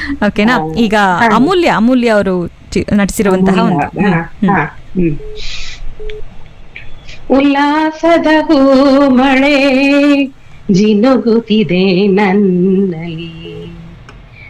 ಓಕೆನಾ. ಈಗ ಅಮೂಲ್ಯ ಅವರು ನಟಿಸಿರುವಂತಹ ಒಂದು ಉಲ್ಲಾಸದ ಮಳೆ ಜಿನುಗುತ್ತಿದೆ ನನ್ನಲ್ಲಿ